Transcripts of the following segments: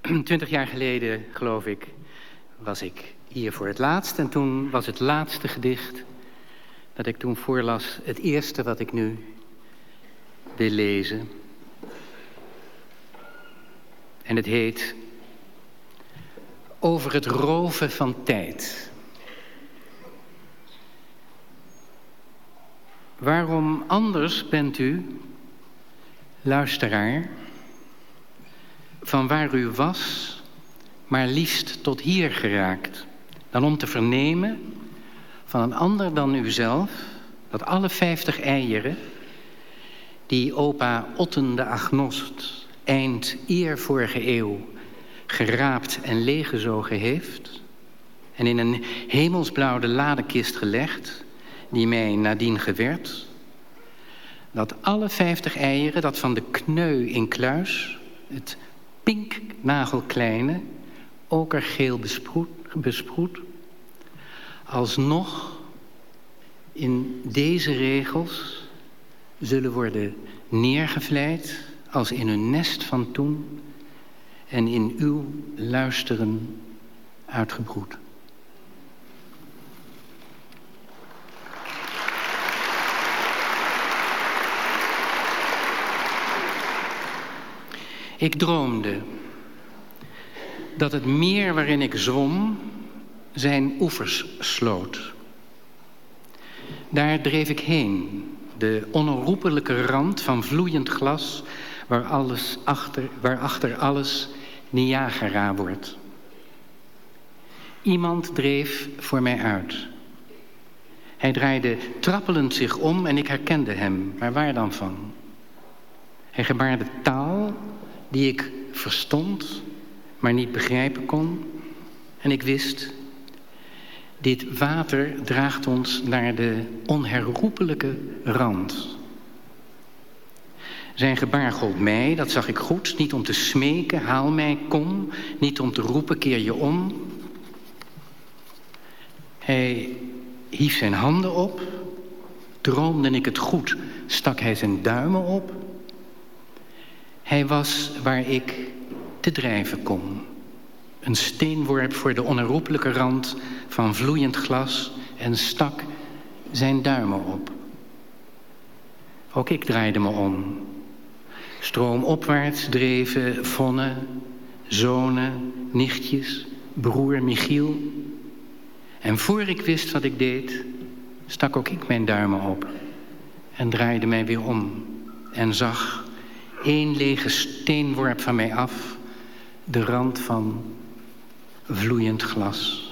20 jaar geleden, geloof ik, was ik hier voor het laatst. En toen was het laatste gedicht dat ik toen voorlas het eerste wat ik nu wil lezen. En het heet Over het roven van tijd. Waarom anders bent u, luisteraar, van waar u was, maar liefst tot hier geraakt, dan om te vernemen van een ander dan uzelf, dat alle 50 eieren, die opa Otten de agnost eind vorige eeuw geraapt en leeggezogen heeft en in een hemelsblauwe ladekist gelegd, die mij nadien gewerd, dat alle 50 eieren, dat van de kneu in kluis, het pinknagelkleine, okergeel besproet, alsnog in deze regels zullen worden neergevleid als in een nest van toen en in uw luisteren uitgebroed. Ik droomde dat het meer waarin ik zwom zijn oevers sloot. Daar dreef ik heen, de onherroepelijke rand van vloeiend glas, waarachter alles Niagara wordt. Iemand dreef voor mij uit. Hij draaide trappelend zich om en ik herkende hem, maar waar dan van? Hij gebaarde taal die ik verstond, maar niet begrijpen kon. En ik wist, dit water draagt ons naar de onherroepelijke rand. Zijn gebaar gold mij, dat zag ik goed, niet om te smeken, haal mij, kom, niet om te roepen, keer je om. Hij hief zijn handen op, droomde ik het goed, stak hij zijn duimen op. Hij was waar ik te drijven kon. Een steenworp voor de onherroepelijke rand van vloeiend glas en stak zijn duimen op. Ook ik draaide me om. Stroomopwaarts dreven Vonne, zonen, nichtjes, broer Michiel. En voor ik wist wat ik deed, stak ook ik mijn duimen op en draaide mij weer om en zag één lege steenworp van mij af, de rand van vloeiend glas.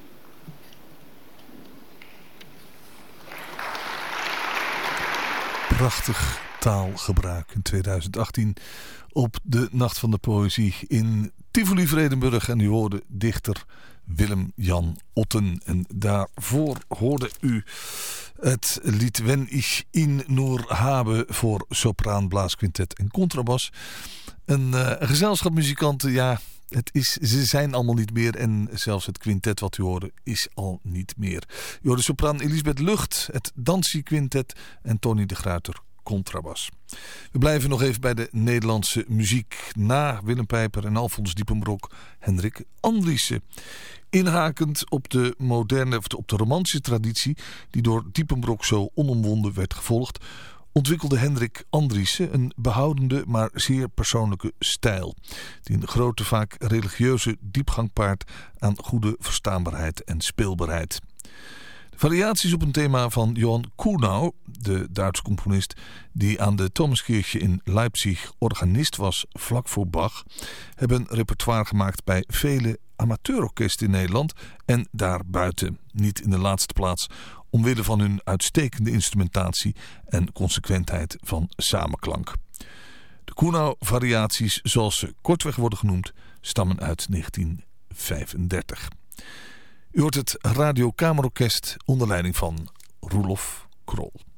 Prachtig taalgebruik in 2018 op de Nacht van de Poëzie in Tivoli-Vredenburg. En u hoorde dichter Willem-Jan Otten. En daarvoor hoorde u het lied Wenn ich ihn nur habe voor sopraan, blaasquintet en contrabas. Een gezelschap muzikanten, ja, ze zijn allemaal niet meer. En zelfs het quintet wat u hoorde is al niet meer. U hoorde sopraan Elisabeth Lucht, het Dansie Quintet en Tony de Gruyter contrabas. We blijven nog even bij de Nederlandse muziek. Na Willem Pijper en Alfons Diepenbrok, Hendrik Andriessen. Inhakend op de moderne, of op de romantische traditie die door Diepenbrok zo onomwonden werd gevolgd, ontwikkelde Hendrik Andriessen een behoudende, maar zeer persoonlijke stijl, die een grote, vaak religieuze diepgang paart aan goede verstaanbaarheid en speelbaarheid. De variaties op een thema van Johann Kuhnau, de Duitse componist die aan de Thomaskirche in Leipzig organist was vlak voor Bach, hebben een repertoire gemaakt bij vele amateurorkesten in Nederland en daarbuiten. Niet in de laatste plaats omwille van hun uitstekende instrumentatie en consequentheid van samenklank. De Kuhnau-variaties, zoals ze kortweg worden genoemd, stammen uit 1935. U hoort het Radio Kamerorkest onder leiding van Roelof Krol.